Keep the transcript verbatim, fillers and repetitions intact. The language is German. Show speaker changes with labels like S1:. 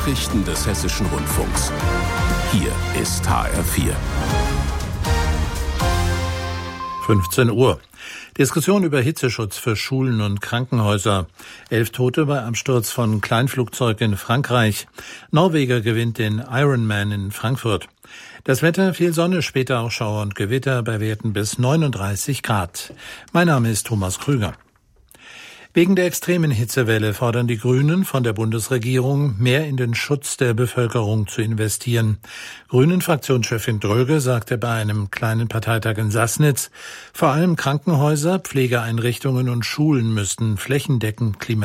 S1: Nachrichten des Hessischen Rundfunks. Hier ist H R vier.
S2: fünfzehn Uhr. Diskussion über Hitzeschutz für Schulen und Krankenhäuser. Elf Tote bei Absturz von Kleinflugzeug in Frankreich. Norweger gewinnt den Ironman in Frankfurt. Das Wetter, viel Sonne, später auch Schauer und Gewitter bei Werten bis neununddreißig Grad. Mein Name ist Thomas Krüger. Wegen der extremen Hitzewelle fordern die Grünen von der Bundesregierung, mehr in den Schutz der Bevölkerung zu investieren. Grünen-Fraktionschefin Dröge sagte bei einem kleinen Parteitag in Sassnitz, vor allem Krankenhäuser, Pflegeeinrichtungen und Schulen müssten flächendeckend klimatisiert